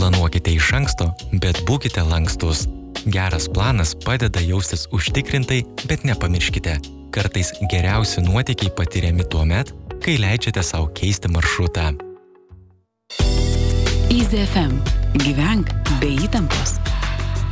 Planuokite iš anksto, bet būkite lankstus. Geras planas padeda jaustis užtikrintai, bet nepamirškite. Kartais geriausi nuotykiai patiriami tuomet, kai leidžiate savo keisti maršrutą. Easy FM. Gyvenk be įtampos.